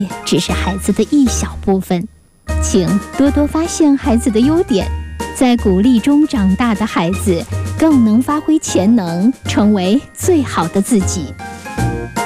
只是孩子的一小部分，请多多发现孩子的优点，在鼓励中长大的孩子更能发挥潜能，成为最好的自己。